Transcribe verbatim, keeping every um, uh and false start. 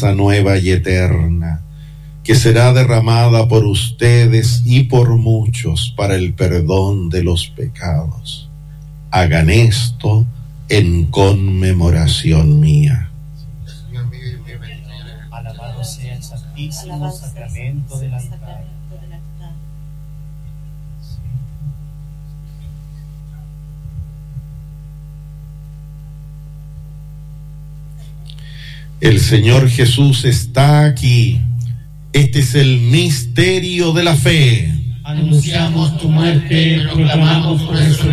alianza nueva y eterna, que será derramada por ustedes y por muchos para el perdón de los pecados. Hagan esto en conmemoración mía. Alabado sea el santísimo sacramento del altar. El Señor Jesús está aquí. Este es el misterio de la fe. Anunciamos tu muerte, proclamamos tu resurrección.